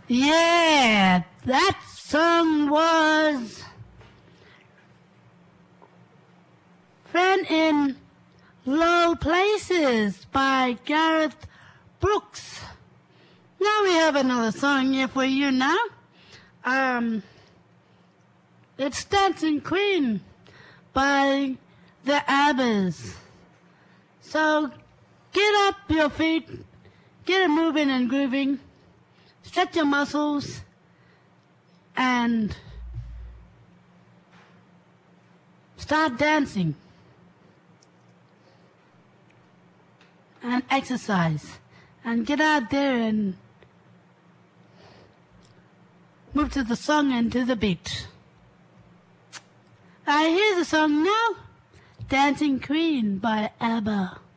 Yeah, that song was Friend in Low Places by Gareth Brooks. Now we have another song here for you now. It's Dancing Queen by the Abbas. So get up your feet, get it moving and grooving, stretch your muscles, and start dancing and exercise and get out there and move to the song and to the beat. Here's the song now, Dancing Queen by ABBA.